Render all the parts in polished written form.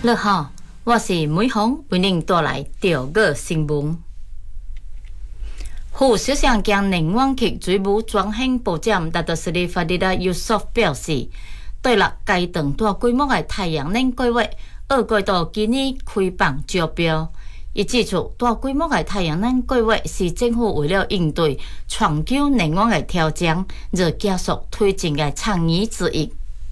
你好，我是美芳，为您带来钓鱼新闻。副首相兼宁远区水务专项部长达德斯里法迪达尤索夫表示，对了该场大规模的太阳能计划，二季度今年开放招标。伊指出，大规模的太阳能计划是政府为了应对全球能源的挑战，而加速推进的倡议之一。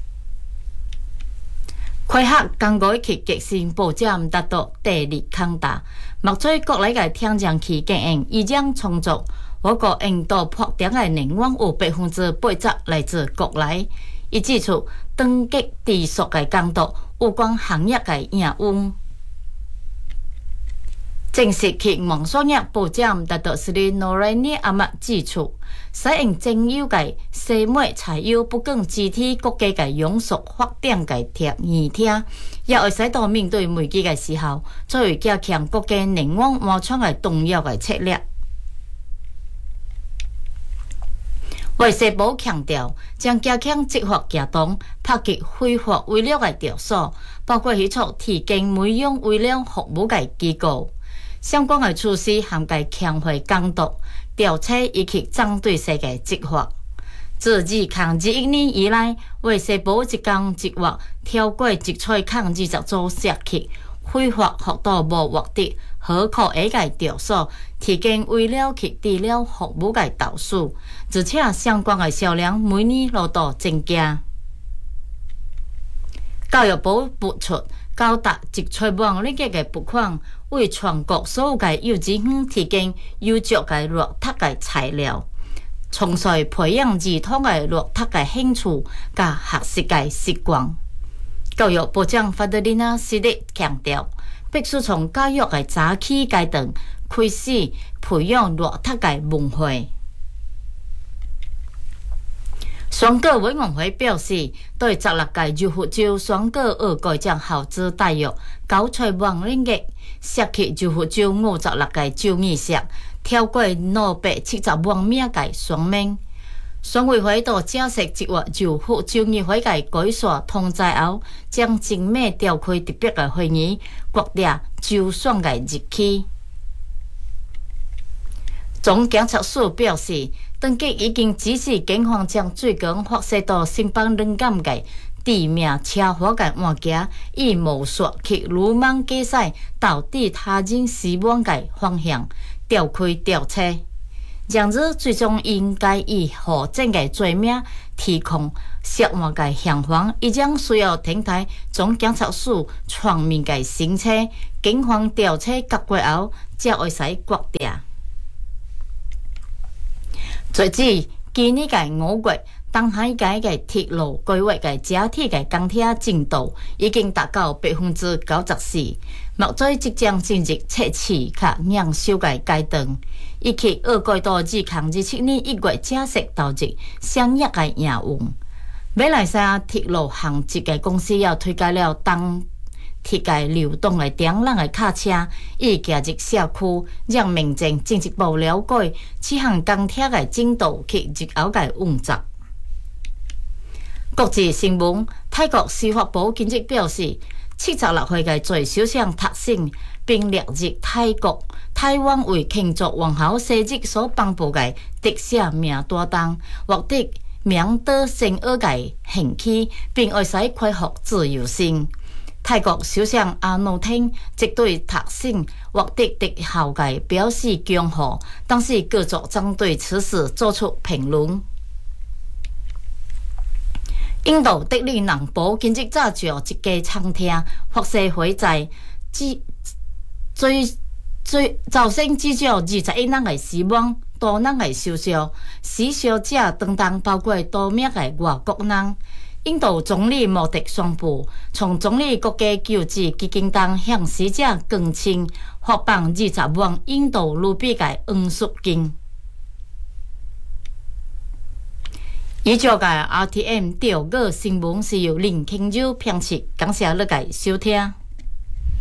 开学刚过去革新部长达到第二康达，目前国内的天然气供应依然充足。我国印度破电的能源有80%来自国内。伊指出，长期持续的监督有关行业的营运。正式去网商业部长达到斯里诺瑞尼阿麦指出，使用政有的西美柴油不更支持国家的永续发展的议题，也会使到面对危机的时候，作为加强国家能源安全的重要的策略。卫生部强调，将加强执法行动，打击非法伪料的调查，包括协助提供美容伪料服务的机构。相关的措施涵盖强化监督、调查以及针对性的执法。自2021年以来，卫生部一共执法超过120组涉及非法获得无获得可靠的调查，提供伪料及治疗服务的投诉，而且相关的销量每年陆续增加。教育部拨出高达1兆元的拨款，为全国所有的幼稚园提供优质的阅读的材料，从细培养儿童的阅读的兴趣甲学习的习惯。教育部长法德里娜斯利强调，必须从教育的早期阶段开始培养阅读的文化。选举委员会表示，对16届柔佛州选举二季将耗资大约9兆元ringgit，涉及柔佛州56个州议席，超过670万名的选民。选委会到正式1月柔佛州议会的改选通知后，将精密召开特别的会议，决定州选的日期。总检察署表示，当局已经指示警方将最近发射到新邦冷感的致命车祸的案件，以谋说去鲁莽驾驶导致他人死亡的方向调开调查。然而，最终应该以何种的罪名提控涉案的嫌犯，依将需要等待总检察署全面的审查，警方调查结果后，才会使决定。截至今年的5月，东海街的铁路规划的整体的钢铁进度已经达到94%，目前即将进入测试甲验收的阶段，以及二季度至2027年1月正式投入商业的营运。马来西亚铁路航捷的公司也推介了东铁界流动的电缆的卡车，以加入社区，让民众进一步了解此项钢铁的进度及日后的运作。国际新闻：泰国司法部近日表示，76岁的最首相塔信，并列入台湾为庆祝皇后生日所颁布的特赦名单中，获得名德生儿的刑期，并会使恢复自由性。泰国首相阿努汀则对塔信获得特效的表示恭贺，但是各族针对此事作出评论。印度德里南部今日早上一家餐厅发射火灾，造成至少21人的死亡，多人的受伤，死伤者当中包括多名的外国人。印度总理莫迪宣布，从总理国家救治基金中向死者捐赠发放20万印度卢比的恩赎金。以上的 RTM 钓鱼新闻是由林庆洲编辑，感谢你的收听。